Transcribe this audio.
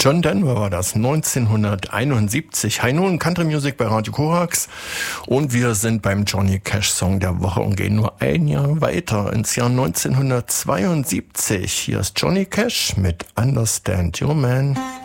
John Denver war das, 1971. Hi nun, Country Music bei Radio Korax. Und wir sind beim Johnny Cash Song der Woche und gehen nur ein Jahr weiter ins Jahr 1972. Hier ist Johnny Cash mit Understand Your Man.